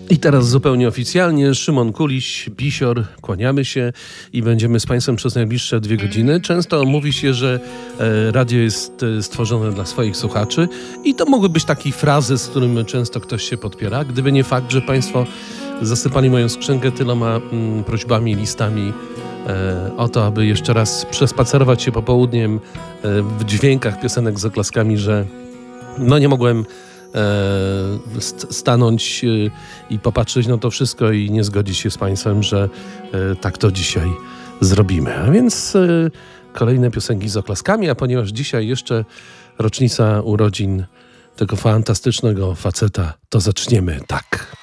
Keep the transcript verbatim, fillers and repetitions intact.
I teraz zupełnie oficjalnie Szymon Kuliś, Bisior, kłaniamy się i będziemy z Państwem przez najbliższe dwie godziny. Często mówi się, że e, radio jest e, stworzone dla swoich słuchaczy i to mogły być takie frazy, z którymi często ktoś się podpiera. Gdyby nie fakt, że Państwo zasypali moją skrzynkę tyloma mm, prośbami, listami e, o to, aby jeszcze raz przespacerować się popołudniem e, w dźwiękach piosenek z oklaskami, że no nie mogłem stanąć i popatrzeć na to wszystko i nie zgodzić się z Państwem, że tak to dzisiaj zrobimy. A więc kolejne piosenki z oklaskami, a ponieważ dzisiaj jeszcze rocznica urodzin tego fantastycznego faceta, to zaczniemy tak.